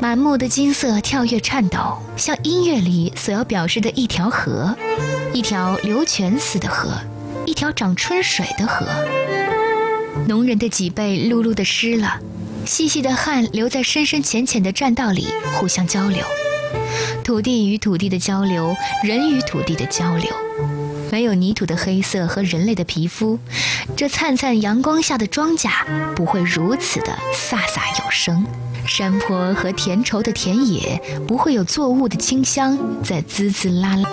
满目的金色跳跃颤抖，像音乐里所要表示的一条河，一条流泉似的河，一条长春水的河。农人的脊背噜噜地湿了，细细的汗流在深深浅浅的栈道里互相交流，土地与土地的交流，人与土地的交流。没有泥土的黑色和人类的皮肤，这灿灿阳光下的庄稼不会如此的飒飒有声，山坡和田畴的田野不会有作物的清香在滋滋啦啦。